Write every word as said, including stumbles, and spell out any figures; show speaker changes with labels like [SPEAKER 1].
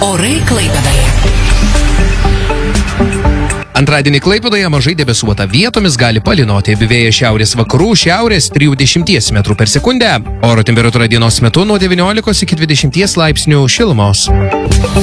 [SPEAKER 1] Orai Klaipėdoje.
[SPEAKER 2] Antradienį Klaipėdoje mažai debesuota, vietomis gali palynoti, vėjas šiaurės vakarų, šiaurės trisdešimt metrų per sekundę. Oro temperatūra dienos metu nuo devyniolikos iki dvidešimties laipsnių šilumos.